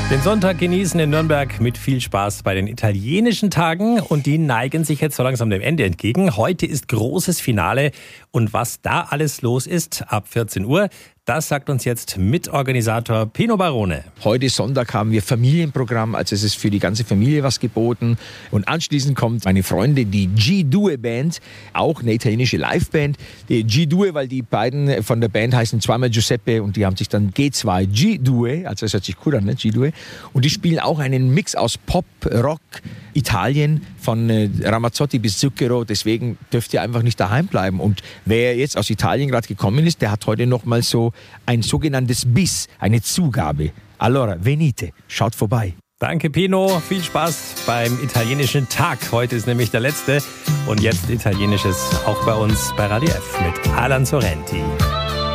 Den Sonntag genießen in Nürnberg mit viel Spaß bei den italienischen Tagen und die neigen sich jetzt so langsam dem Ende entgegen. Heute ist großes Finale und was da alles los ist ab 14 Uhr, das sagt uns jetzt Mitorganisator Pino Barone. Heute Sonntag haben wir Familienprogramm, also es ist für die ganze Familie was geboten. Und anschließend kommt meine Freunde, die G2 Band, auch eine italienische Liveband. Die G2, weil die beiden von der Band heißen zweimal Giuseppe und die haben sich dann G2, G2, also das hört sich cool an, ne? G2. Und die spielen auch einen Mix aus Pop, Rock, Italien, von Ramazzotti bis Zucchero. Deswegen dürft ihr einfach nicht daheim bleiben. Und wer jetzt aus Italien gerade gekommen ist, der hat heute noch mal so ein sogenanntes Bis, eine Zugabe. Allora, venite, schaut vorbei. Danke Pino, viel Spaß beim italienischen Tag. Heute ist nämlich der letzte und jetzt Italienisches auch bei uns bei Radio F mit Alan Sorrenti.